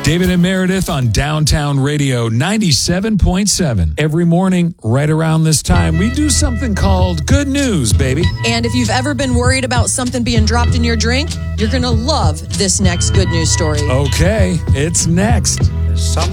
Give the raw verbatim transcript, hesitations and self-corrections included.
David and Meredith on Downtown Radio ninety-seven point seven. Every morning, right around this time, we do something called Good News, baby. And if you've ever been worried about something being dropped in your drink, you're going to love this next good news story. Okay, it's next. Some